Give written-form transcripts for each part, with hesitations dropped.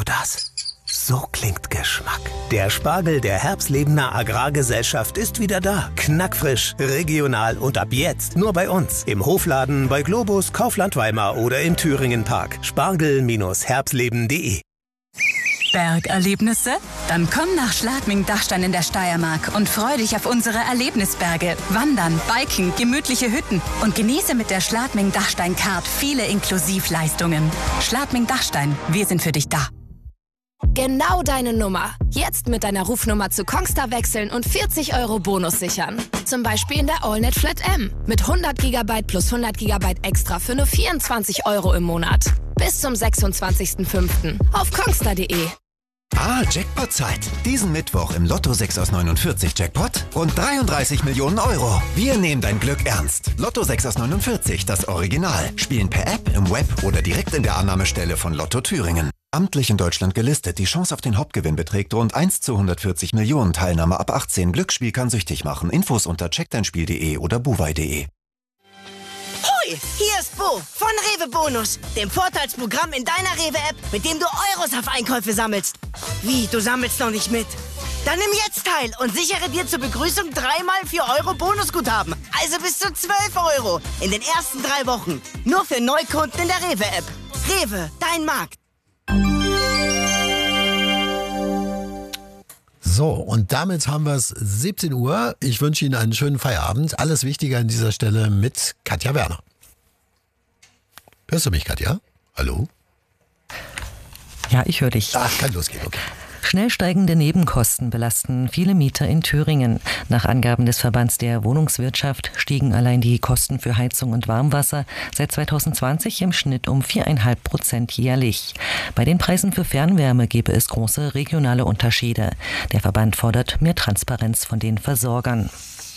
das? So klingt Geschmack. Der Spargel der Herbstlebener Agrargesellschaft ist wieder da. Knackfrisch, regional und ab jetzt nur bei uns. Im Hofladen, bei Globus, Kaufland Weimar oder im Thüringen Park. Spargel-herbstleben.de. Bergerlebnisse? Dann komm nach Schladming-Dachstein in der Steiermark und freu dich auf unsere Erlebnisberge. Wandern, Biken, gemütliche Hütten und genieße mit der Schladming-Dachstein-Card viele Inklusivleistungen. Schladming-Dachstein, wir sind für dich da. Genau deine Nummer. Jetzt mit deiner Rufnummer zu Kongstar wechseln und 40 € Bonus sichern. Zum Beispiel in der AllNet Flat M. Mit 100 GB plus 100 GB extra für nur 24 € im Monat. Bis zum 26.05. auf kongstar.de. Jackpot-Zeit. Diesen Mittwoch im Lotto 6 aus 49 Jackpot rund 33 Millionen €. Wir nehmen dein Glück ernst. Lotto 6 aus 49, das Original. Spielen per App, im Web oder direkt in der Annahmestelle von Lotto Thüringen. Amtlich in Deutschland gelistet. Die Chance auf den Hauptgewinn beträgt rund 1 zu 140 Millionen. Teilnahme ab 18. Glücksspiel kann süchtig machen. Infos unter checkdeinspiel.de oder buwei.de. Hoi, hier ist Bo von Rewe Bonus, dem Vorteilsprogramm in deiner Rewe-App, mit dem du Euros auf Einkäufe sammelst. Wie, du sammelst noch nicht mit? Dann nimm jetzt teil und sichere dir zur Begrüßung 3x 4 € Bonusguthaben. Also bis zu 12 € in den ersten 3 Wochen. Nur für Neukunden in der Rewe-App. Rewe, dein Markt. So, und damit haben wir es 17 Uhr. Ich wünsche Ihnen einen schönen Feierabend. Alles Wichtige an dieser Stelle mit Katja Werner. Hörst du mich, Katja? Hallo? Ja, ich höre dich. Ach, kann losgehen, okay. Schnell steigende Nebenkosten belasten viele Mieter in Thüringen. Nach Angaben des Verbands der Wohnungswirtschaft stiegen allein die Kosten für Heizung und Warmwasser seit 2020 im Schnitt um 4,5% jährlich. Bei den Preisen für Fernwärme gebe es große regionale Unterschiede. Der Verband fordert mehr Transparenz von den Versorgern.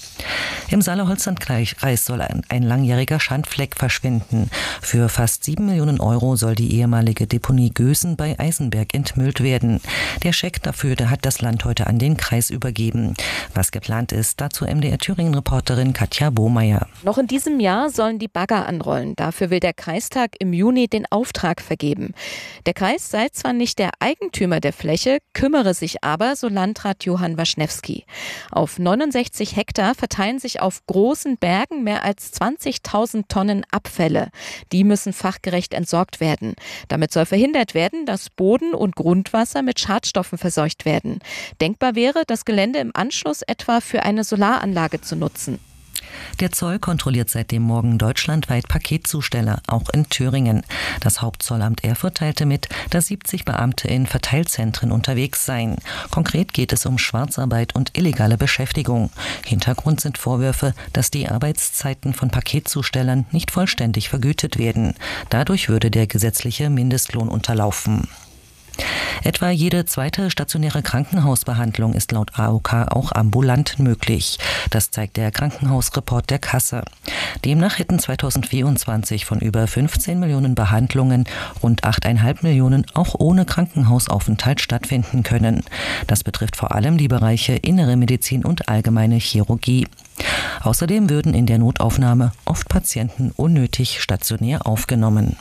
Im Saale-Holzland-Kreis soll ein langjähriger Schandfleck verschwinden. Für fast 7 Millionen € soll die ehemalige Deponie Gösen bei Eisenberg entmüllt werden. Der Scheck dafür hat das Land heute an den Kreis übergeben. Was geplant ist, dazu MDR-Thüringen-Reporterin Katja Bohmeier. Noch in diesem Jahr sollen die Bagger anrollen. Dafür will der Kreistag im Juni den Auftrag vergeben. Der Kreis sei zwar nicht der Eigentümer der Fläche, kümmere sich aber, so Landrat Johann Waschnewski. Auf 69 Hektar verteilen sich auf großen Bergen mehr als 20.000 Tonnen Abfälle. Die müssen fachgerecht entsorgt werden. Damit soll verhindert werden, dass Boden und Grundwasser mit Schadstoffen verseucht werden. Denkbar wäre, das Gelände im Anschluss etwa für eine Solaranlage zu nutzen. Der Zoll kontrolliert seit dem Morgen deutschlandweit Paketzusteller, auch in Thüringen. Das Hauptzollamt Erfurt teilte mit, dass 70 Beamte in Verteilzentren unterwegs seien. Konkret geht es um Schwarzarbeit und illegale Beschäftigung. Hintergrund sind Vorwürfe, dass die Arbeitszeiten von Paketzustellern nicht vollständig vergütet werden. Dadurch würde der gesetzliche Mindestlohn unterlaufen. Etwa jede zweite stationäre Krankenhausbehandlung ist laut AOK auch ambulant möglich. Das zeigt der Krankenhausreport der Kasse. Demnach hätten 2024 von über 15 Millionen Behandlungen rund 8,5 Millionen auch ohne Krankenhausaufenthalt stattfinden können. Das betrifft vor allem die Bereiche Innere Medizin und Allgemeine Chirurgie. Außerdem würden in der Notaufnahme oft Patienten unnötig stationär aufgenommen.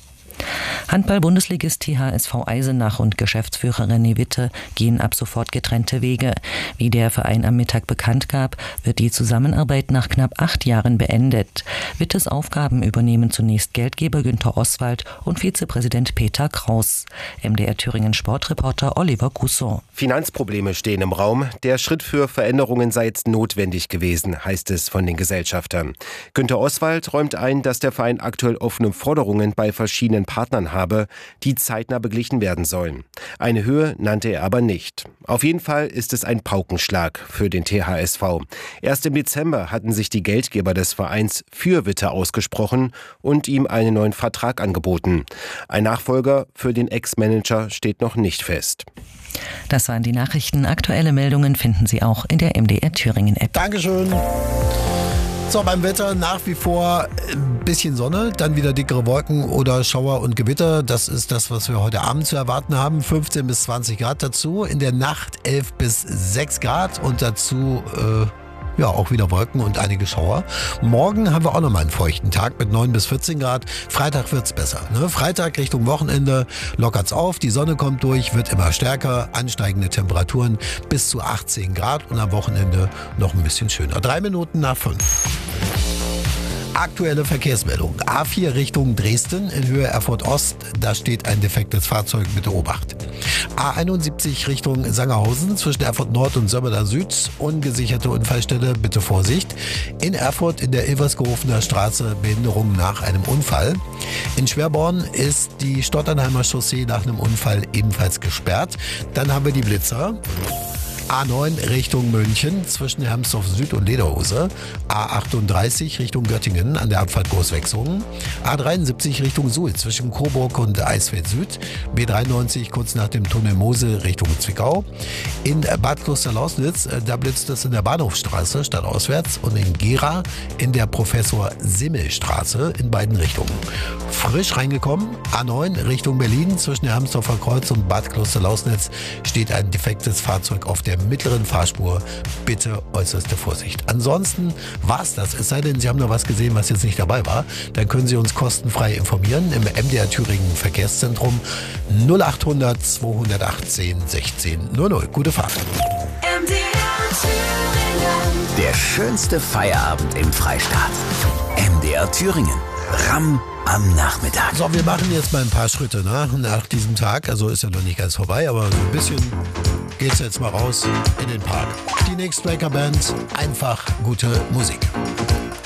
Handball-Bundesligist THSV Eisenach und Geschäftsführer René Witte gehen ab sofort getrennte Wege. Wie der Verein am Mittag bekannt gab, wird die Zusammenarbeit nach knapp 8 Jahren beendet. Wittes Aufgaben übernehmen zunächst Geldgeber Günter Oswald und Vizepräsident Peter Kraus. MDR Thüringen Sportreporter Oliver Cusson. Finanzprobleme stehen im Raum. Der Schritt für Veränderungen sei jetzt notwendig gewesen, heißt es von den Gesellschaftern. Günter Oswald räumt ein, dass der Verein aktuell offene Forderungen bei verschiedenen Partnern habe, die zeitnah beglichen werden sollen. Eine Höhe nannte er aber nicht. Auf jeden Fall ist es ein Paukenschlag für den THSV. Erst im Dezember hatten sich die Geldgeber des Vereins für Witte ausgesprochen und ihm einen neuen Vertrag angeboten. Ein Nachfolger für den Ex-Manager steht noch nicht fest. Das waren die Nachrichten. Aktuelle Meldungen finden Sie auch in der MDR Thüringen App. Dankeschön. So, beim Wetter nach wie vor ein bisschen Sonne, dann wieder dickere Wolken oder Schauer und Gewitter. Das ist das, was wir heute Abend zu erwarten haben. 15 bis 20 Grad dazu. In der Nacht 11 bis 6 Grad und dazu ja, auch wieder Wolken und einige Schauer. Morgen haben wir auch nochmal einen feuchten Tag mit 9 bis 14 Grad. Freitag wird's besser. Ne? Freitag Richtung Wochenende lockert's auf, die Sonne kommt durch, wird immer stärker, ansteigende Temperaturen bis zu 18 Grad und am Wochenende noch ein bisschen schöner. 3 Minuten nach 5. Aktuelle Verkehrsmeldung. A4 Richtung Dresden in Höhe Erfurt Ost. Da steht ein defektes Fahrzeug, bitte Obacht. A71 Richtung Sangerhausen zwischen Erfurt Nord und Sömmerda Süd. Ungesicherte Unfallstelle, bitte Vorsicht. In Erfurt in der Ilversgehofener Straße Behinderung nach einem Unfall. In Schwerborn ist die Stotternheimer Chaussee nach einem Unfall ebenfalls gesperrt. Dann haben wir die Blitzer. A9 Richtung München zwischen Hermsdorf Süd und Lederhose. A38 Richtung Göttingen an der Abfahrt Großwechsungen. A73 Richtung Suhl zwischen Coburg und Eisfeld Süd. B93 kurz nach dem Tunnel Mosel Richtung Zwickau. In Bad Klosterlausnitz, da blitzt es in der Bahnhofstraße stadtauswärts und in Gera in der Professor-Simmel-Straße in beiden Richtungen. Frisch reingekommen, A9 Richtung Berlin zwischen Hermsdorfer Kreuz und Bad Klosterlausnitz steht ein defektes Fahrzeug auf der mittleren Fahrspur. Bitte äußerste Vorsicht. Ansonsten war's das. Es sei denn, Sie haben noch was gesehen, was jetzt nicht dabei war. Dann können Sie uns kostenfrei informieren im MDR Thüringen Verkehrszentrum 0800 218 16 00. Gute Fahrt. MDR Thüringen. Der schönste Feierabend im Freistaat. MDR Thüringen. Ramm am Nachmittag. So, wir machen jetzt mal ein paar Schritte nach diesem Tag. Also ist ja noch nicht ganz vorbei, aber so ein bisschen geht's jetzt mal raus in den Park. Die Next Breaker Band, einfach gute Musik.